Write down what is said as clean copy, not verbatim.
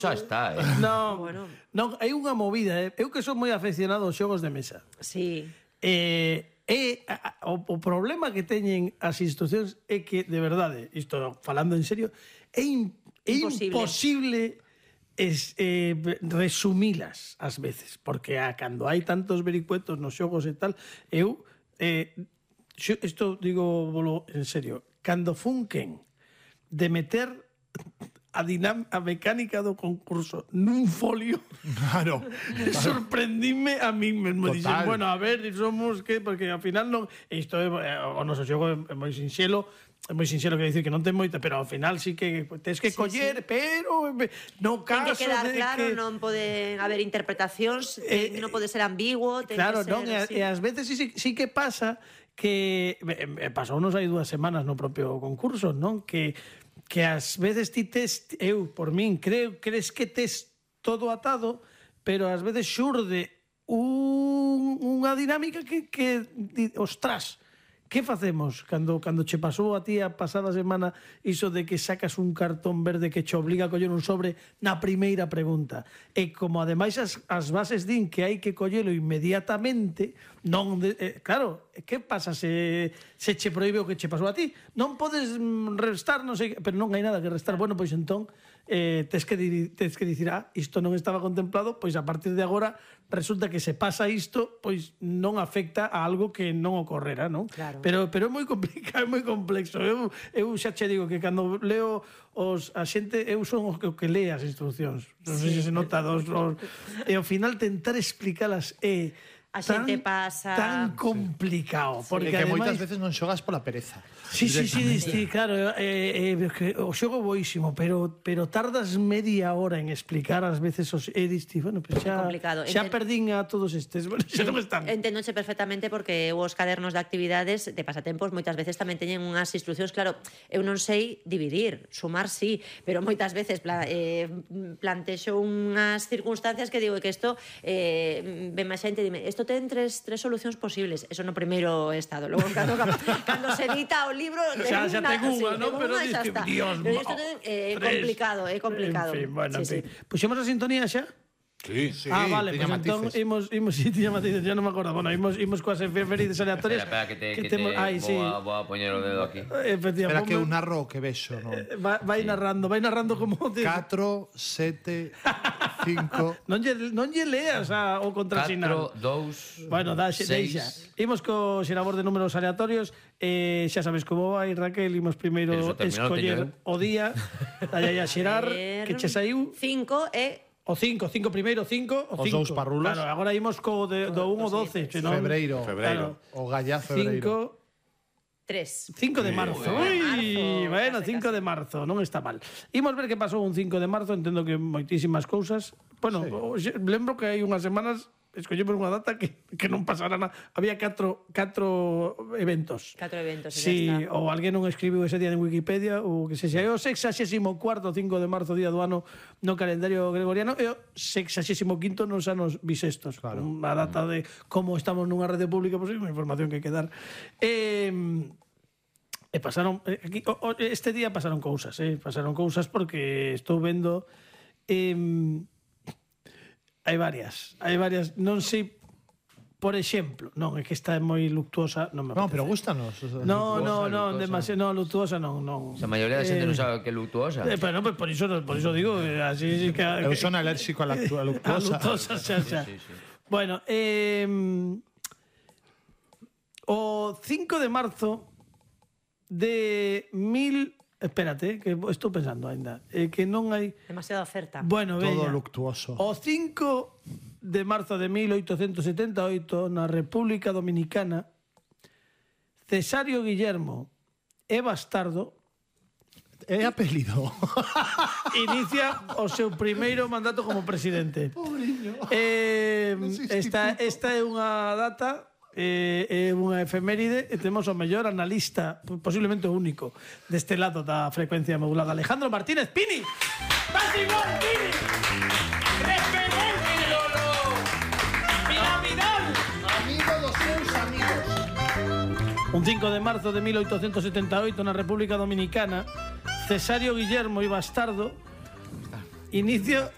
Xa está, Non, hai unha movida, eu que son moi afeccionado aos xogos de mesa. Sí. O problema que teñen as instruccións é que, de verdade, isto falando en serio, é imposible resumilas ás veces, porque cando hai tantos vericuetos nos xogos e tal, isto digo en serio, cando funquen de meter a mecánica do concurso nun folio, claro. sorprendime a mí mesmo. Dixen, bueno, a ver, somos que, porque ao final non, isto o noso xogo é moi sinxelo, quer dicir que non ten moita, pero ao final sí que tens que coller, pero no caso ten que quedar claro, non pode haber interpretacións, non pode ser ambiguo, ten claro, que ser... non, e ás veces sí que pasa que pasounos hai 2 semanas no propio concurso, non? Que ás veces ti eu, por min, crees que tes todo atado, pero ás veces xurde unha dinámica que ostras, que facemos cando che pasou a ti a pasada semana iso de que sacas un cartón verde que che obliga a coller un sobre na primeira pregunta? E como ademais as bases din que hai que collelo inmediatamente, non claro, que pasa se che proíbe o que che pasou a ti? Non podes restar, non sei, pero non hai nada que restar. Bueno, pois entón tes que dicir, isto non estaba contemplado, pois a partir de agora resulta que se pasa isto, pois non afecta a algo que non ocorrera, non? Claro. Pero é moi complicado, é moi complexo. Eu xa che digo que cando leo a xente, eu son o que lee as instruccións. Non sei se se nota e ao final tentar explicalas a xente pasa... tan complicado. Porque que ademais... moitas veces non xogas pola pereza. Sí, claro, o xogo boísimo, pero tardas media hora en explicar ás veces bueno, pues xa perdín a todos estes, bueno, xa non están. Enténdoche perfectamente porque os cadernos de actividades de pasatempos moitas veces tamén teñen unhas instruccións, claro, eu non sei dividir, sumar sí, pero moitas veces plantexo unhas circunstancias que digo que isto ven máis xente e dime, isto ten tres solucións posibles, eso no primeiro estado, logo cando se edita o libro xa ten unha, non? Pero dices, Dios mío, é complicado, é complicado. En fin, bueno, puxemos a sintonía xa? Sí, vale, pues entón imos tiña matices, xa non me acordo. Bueno, imos coas efemérides aleatorias. Espera, vou a poñer o dedo aquí. Espera que eu narro o que vexo, non? Vai narrando como... 4, 7, 5... Non lle leas o contrasinal. 4, 2, bueno, deixa. Imos co xerador de números aleatorios. Xa sabes como vai, Raquel. Imos primeiro escoller o día. Dalle a xerar, que che saiu. 5 e... O 5 primeiro, 5 o 5. Os dous parrulos. Claro, agora imos co do 1 ao 12. Febreiro. O gallá febreiro. 3. 5 de marzo. Ui, bueno, 5 de marzo, non está mal. Imos ver que pasou un 5 de marzo, entendo que moitísimas cousas. Bueno, lembro que hai unhas semanas escollemos unha data que non pasara nada. Había 4 eventos. 4 eventos, sí, ou alguén non escribiu ese día en Wikipedia, ou que se xa é o 64º 5 de marzo, día do ano no calendario gregoriano, e o 65º nos anos bisestos. Claro. Unha data de como estamos nunha rede pública, pois é unha información que hai que dar. E pasaron este día pasaron cousas porque estou vendo hai varias, non sei, por exemplo, non, é que está moi luctuosa, non me apetece. Non, pero gústanos. Non, demasiado, luctuosa non. A maioría da xente non sabe que é luctuosa. Pero por iso digo, así que... Eu son alérxico a luctuosa. A luctuosa, xa. Bueno, o 5 de marzo de Espérate, que estou pensando ainda. Que non hai... Demasiada oferta. Bueno, veña. Todo luctuoso. O 5 de marzo de 1878, na República Dominicana, Cesario Guillermo e Bastardo... É apelido. Inicia o seu primeiro mandato como presidente. Pobriño. Esta é unha data... é unha efeméride e temos o mellor analista, posiblemente o único deste lado da frecuencia modulada, Alejandro Martínez Pini. ¡Máximo Pini! ¡Referente, Lolo! ¡Piramidal! Amigo dos seus amigos. Un 5 de marzo de 1878 na República Dominicana, Cesario Guillermo e Bastardo inicia